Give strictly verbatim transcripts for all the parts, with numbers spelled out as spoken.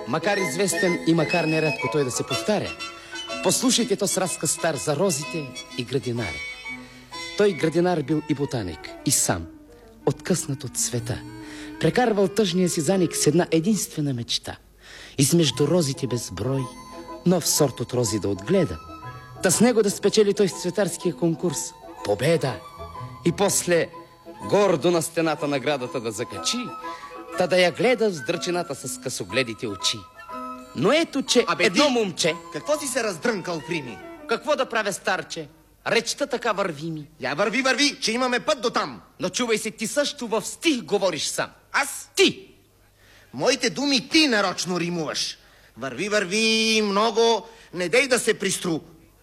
макар известен и макар нередко той да се повтаря, послушайте този разказ стар за розите и градинаря. Той градинар бил и ботаник, и сам, откъснат от света. Прекарвал тъжния си заник с една единствена мечта. Измежду розите безброй, нов сорт от рози да отгледа. Та с него да спечели той с цветарския конкурс победа. И после гордо на стената наградата да закачи, та да я гледа с дръчината с късогледите очи. Но ето, че Абе, едно ти, момче... Какво си се раздрънкал, Прими? Какво да правя, старче? Речта така върви ми. Я върви, върви, че имаме път до там. Но чувай се, ти също в стих говориш сам. Аз? Ти! Моите думи ти нарочно римуваш. Върви, върви, много, не дей да се пристру.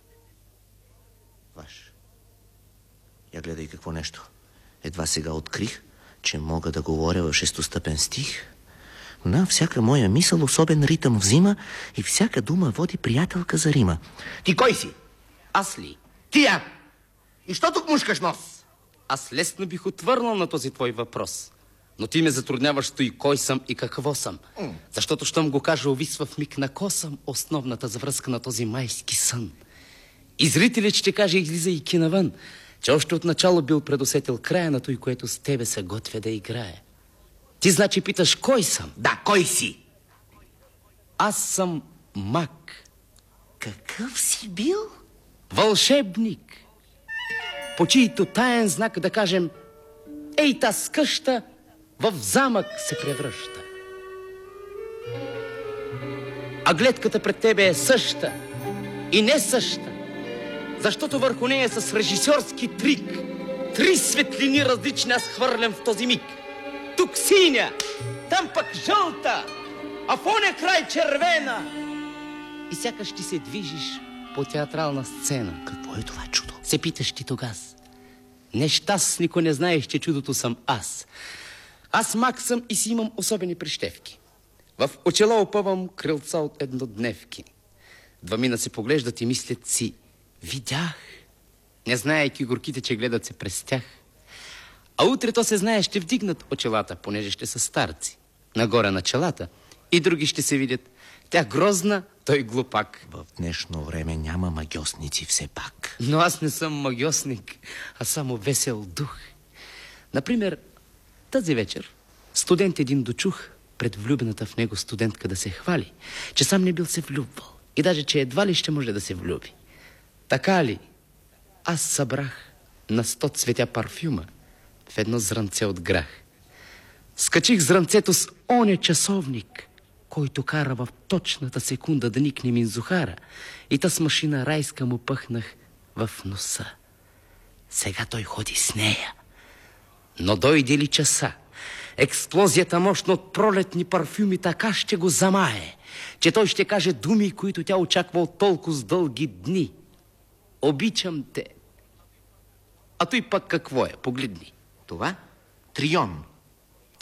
Ваш. Я гледай какво нещо. Едва сега открих, че мога да говоря в шестостъпен стих. На всяка моя мисъл особен ритъм взима и всяка дума води приятелка за рима. Ти кой си? Аз ли? Тия! И що тук мушкаш нос? Аз лесно бих отвърнал на този твой въпрос. Но ти ме затрудняваш и кой съм и какво съм. Mm. Защото, щом го кажа, увисва в миг на косъм основната завръзка на този майски сън. И зрителят ще каже, излиза и ки навън, че още от начало бил предусетил края на той, което с тебе се готвя да играе. Ти значи питаш, кой съм? Да, кой си? Аз съм маг. Какъв си бил? Вълшебник. По чието таен знак, да кажем, ей таз къща в замък се превръща. А гледката пред тебе е съща и не съща, защото върху нея с режисьорски трик три светлини различни аз хвърлям в този миг. Тук синя, там пък жълта, а в оня край червена. И сякаш ти се движиш по театрална сцена. Какво е това чудо? Се питаш ти тогас. Нещастнико не знаеш, че чудото съм аз. Аз маг съм и си имам особени прищевки. В очела опъвам крилца от еднодневки. Двамина се поглеждат и мислят си: видях, не знаейки горките, че гледат се през тях. А утре то се знае, ще вдигнат очелата, понеже ще са старци. Нагоре на челата и други ще се видят. Тя грозна, той глупак. В днешно време няма магьосници все пак. Но аз не съм магьосник, а само весел дух. Например, тази вечер студент един дочух пред влюбената в него студентка да се хвали, че сам не бил се влюбвал и даже, че едва ли ще може да се влюби. Така ли? Аз събрах на сто цветя парфюма в едно зранце от грах. Скачих зранцето с оня часовник, който кара в точната секунда да никне минзухара, и та с машина райска му пъхнах в носа. Сега той ходи с нея. Но дойде ли часа, експлозията мощно от пролетни парфюми така ще го замае, че той ще каже думи, които тя очаква от толкова с дълги дни. Обичам те. А той пък какво е? Погледни. Това? Трион.